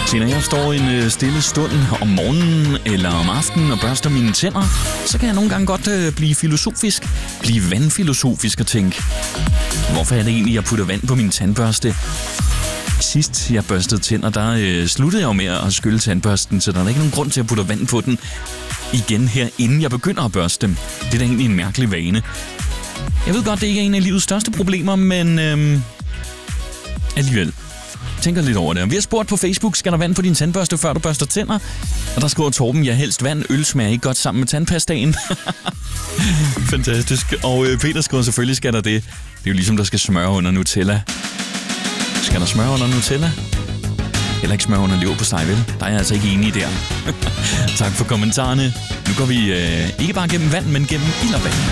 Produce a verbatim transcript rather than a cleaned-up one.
Så når jeg står en øh, stille stund om morgenen eller om aftenen og børster mine tænder, så kan jeg nogle gange godt øh, blive filosofisk, blive vandfilosofisk og tænke, hvorfor er det egentlig, jeg putter vand på min tandbørste? Sidst jeg børstede tænder, der øh, sluttede jeg jo med at skylle tandbørsten, så der er ikke nogen grund til at putte vand på den igen her, inden jeg begynder at børste dem. Det er da egentlig en mærkelig vane. Jeg ved godt, det ikke er en af livets største problemer, men øh, alligevel. Tænker lidt over det. Vi har spurgt på Facebook, skal der vand på din tandbørste, før du børster tænder? Og der skriver Torben, jeg helst vand. Øl smager ikke godt sammen med tandpastaen. Fantastisk. Og øh, Peter skriver, selvfølgelig skal der det. Det er jo ligesom, der skal smøre under Nutella. Skal der smøre under Nutella? Eller ikke smøre under leverpostej, vel? Der er jeg altså ikke enig der. Tak for kommentarerne. Nu går vi øh, ikke bare gennem vand, men gennem ild og vand.